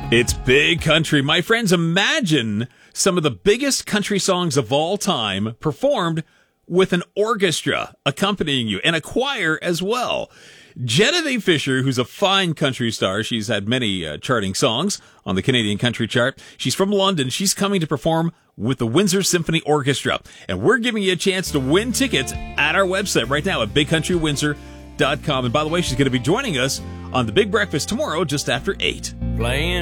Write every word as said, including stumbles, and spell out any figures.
It's big country. My friends, imagine some of the biggest country songs of all time performed with an orchestra accompanying you and a choir as well. Genevieve Fisher, who's a fine country star, she's had many uh, charting songs on the Canadian country chart. She's from London. She's coming to perform with the Windsor Symphony Orchestra. And we're giving you a chance to win tickets at our website right now at big country windsor dot com. And by the way, she's going to be joining us on The Big Breakfast tomorrow just after eight. Playing